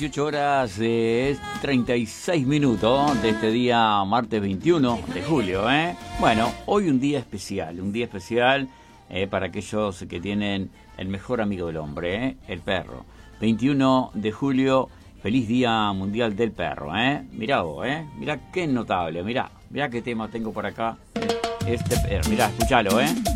18 horas 36 minutos de este día martes 21 de julio. Bueno, hoy un día especial para aquellos que tienen el mejor amigo del hombre, el perro. 21 de julio, feliz Día Mundial del Perro. Mirá vos, mirá qué notable, mirá qué tema tengo por acá. Este perro, mirá, escuchalo,